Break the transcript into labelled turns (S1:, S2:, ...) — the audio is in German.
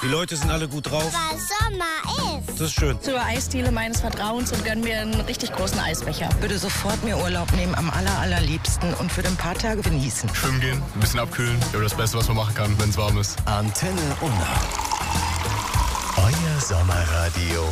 S1: Die Leute sind alle gut drauf.
S2: Weil Sommer ist.
S1: Das ist schön.
S3: Zur Eisdiele meines Vertrauens und gönn mir einen richtig großen Eisbecher.
S4: Würde sofort mir Urlaub nehmen, am allerliebsten und für ein paar Tage genießen.
S5: Schwimmen gehen, ein bisschen abkühlen. Ja, das Beste, was man machen kann, wenn es warm ist.
S6: Antenne Unna. Euer Sommerradio